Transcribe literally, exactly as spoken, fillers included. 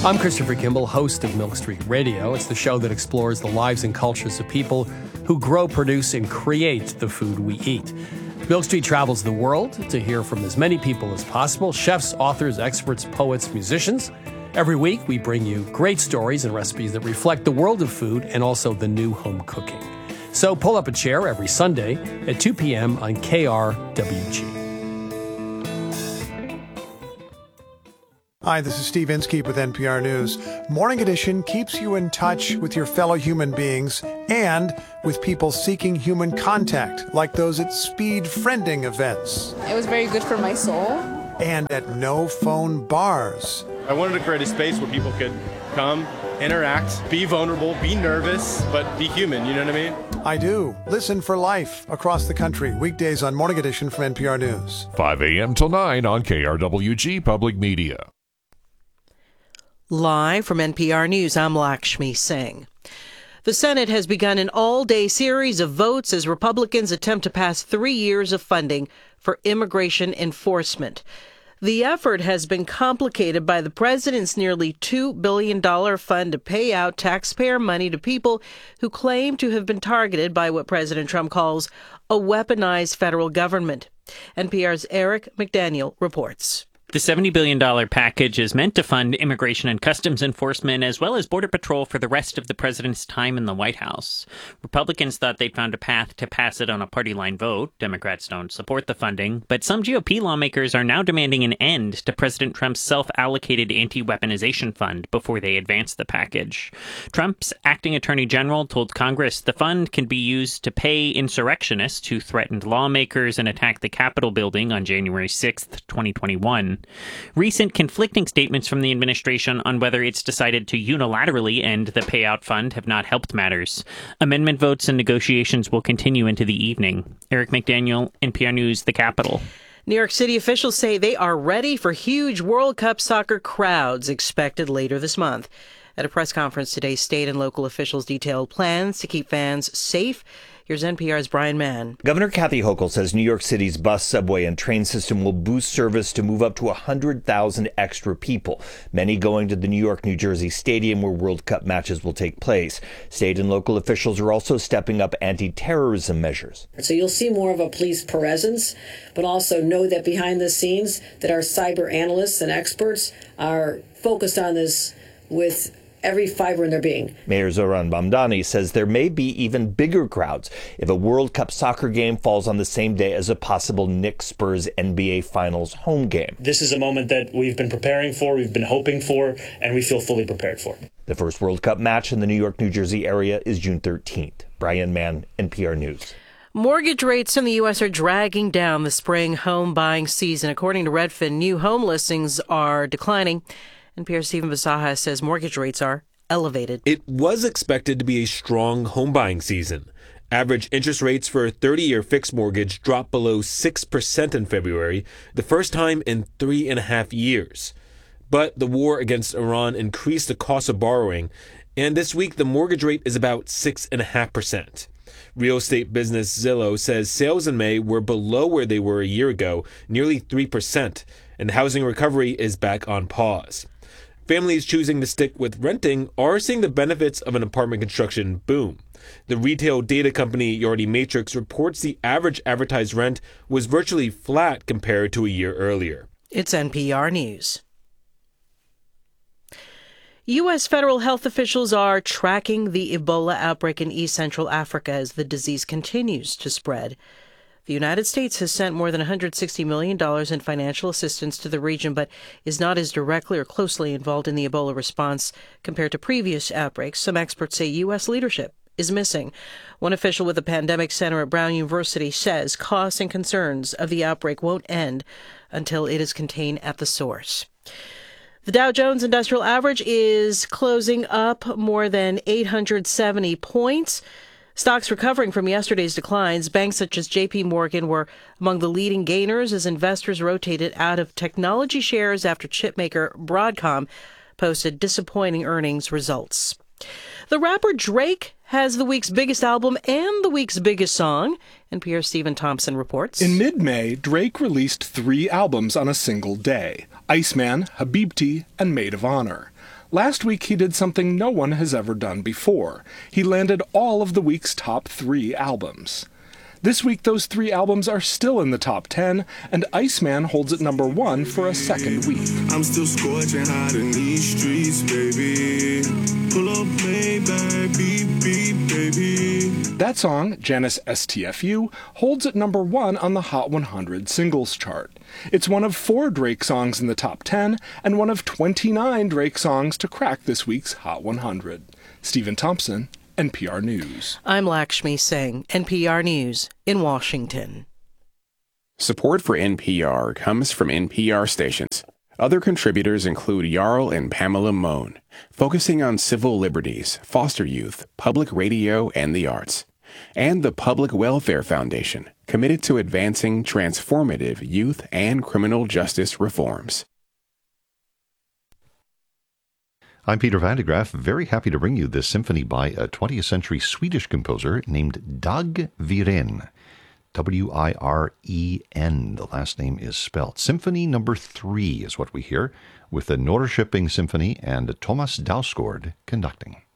I'm Christopher Kimball, host of Milk Street Radio. It's the show that explores the lives and cultures of people who grow, produce, and create the food we eat. Milk Street travels the world to hear from as many people as possible, chefs, authors, experts, poets, musicians. Every week, we bring you great stories and recipes that reflect the world of food and also the new home cooking. So pull up a chair every Sunday at two p.m. on K R W G. Hi, this is Steve Inskeep with N P R News. Morning Edition keeps you in touch with your fellow human beings and with people seeking human contact, like those at speed friending events. It was very good for my soul. And at no phone bars. I wanted to create a space where people could come, interact, be vulnerable, be nervous, but be human, you know what I mean? I do. Listen for life across the country, weekdays on Morning Edition from N P R News. five a.m. till nine on K R W G Public Media. Live from N P R News, I'm Lakshmi Singh. The Senate has begun an all-day series of votes as Republicans attempt to pass three years of funding for immigration enforcement. The effort has been complicated by the president's nearly two billion dollars fund to pay out taxpayer money to people who claim to have been targeted by what President Trump calls a weaponized federal government. N P R's Eric McDaniel reports. The seventy billion dollars package is meant to fund immigration and customs enforcement as well as Border Patrol for the rest of the president's time in the White House. Republicans thought they found a path to pass it on a party line vote. Democrats don't support the funding, but some G O P lawmakers are now demanding an end to President Trump's self-allocated anti-weaponization fund before they advance the package. Trump's acting attorney general told Congress the fund can be used to pay insurrectionists who threatened lawmakers and attacked the Capitol building on January sixth, twenty twenty-one. Recent conflicting statements from the administration on whether it's decided to unilaterally end the payout fund have not helped matters. Amendment votes and negotiations will continue into the evening. Eric McDaniel, N P R News, The Capitol. New York City officials say they are ready for huge World Cup soccer crowds expected later this month. At a press conference today, state and local officials detailed plans to keep fans safe. Here's N P R's Brian Mann. Governor Kathy Hochul says New York City's bus, subway, and train system will boost service to move up to one hundred thousand extra people, many going to the New York-New Jersey Stadium where World Cup matches will take place. State and local officials are also stepping up anti-terrorism measures. So you'll see more of a police presence, but also know that behind the scenes that our cyber analysts and experts are focused on this with every fiber in their being. Mayor Zohran Mamdani says there may be even bigger crowds if a World Cup soccer game falls on the same day as a possible Knicks-Spurs N B A Finals home game. This is a moment that we've been preparing for, we've been hoping for, and we feel fully prepared for. The first World Cup match in the New York-New Jersey area is June thirteenth. Brian Mann, N P R News. Mortgage rates in the U S are dragging down the spring home buying season. According to Redfin, new home listings are declining. N P R's Stephen Basaha says mortgage rates are elevated. It was expected to be a strong home buying season. Average interest rates for a thirty-year fixed mortgage dropped below six percent in February, the first time in three and a half years. But the war against Iran increased the cost of borrowing, and this week the mortgage rate is about six point five percent. Real estate business Zillow says sales in May were below where they were a year ago, nearly three percent, and housing recovery is back on pause. Families choosing to stick with renting are seeing the benefits of an apartment construction boom. The retail data company Yardi Matrix reports the average advertised rent was virtually flat compared to a year earlier. It's N P R News. U S federal health officials are tracking the Ebola outbreak in East Central Africa as the disease continues to spread. The United States has sent more than one hundred sixty million dollars in financial assistance to the region, but is not as directly or closely involved in the Ebola response compared to previous outbreaks. Some experts say U S leadership is missing. One official with the Pandemic Center at Brown University says costs and concerns of the outbreak won't end until it is contained at the source. The Dow Jones Industrial Average is closing up more than eight hundred seventy points. Stocks recovering from yesterday's declines. Banks such as J P Morgan were among the leading gainers as investors rotated out of technology shares after chipmaker Broadcom posted disappointing earnings results. The rapper Drake has the week's biggest album and the week's biggest song. N P R's Stephen Thompson reports. In mid-May, Drake released three albums on a single day: Iceman, Habibti, and Maid of Honor. Last week he did something no one has ever done before. He landed all of the week's top three albums. This week those three albums are still in the top ten, and Iceman holds at number one for a second week. I'm still scorching hot in these streets, baby. Pull up, baby, beep, beep, baby. That song, Janus S T F U, holds at number one on the Hot one hundred singles chart. It's one of four Drake songs in the top ten, and one of twenty-nine Drake songs to crack this week's Hot one hundred. Stephen Thompson, N P R News. I'm Lakshmi Singh, N P R News in Washington. Support for N P R comes from N P R stations. Other contributors include Jarl and Pamela Mohn, focusing on civil liberties, foster youth, public radio, and the arts. And the Public Welfare Foundation, committed to advancing transformative youth and criminal justice reforms. I'm Peter Van de Graaff, very happy to bring you this symphony by a twentieth century Swedish composer named Dag Wirén. W I R E N, the last name is spelled. Symphony number three is what we hear, with the Norrköping Symphony and Thomas Dausgaard conducting.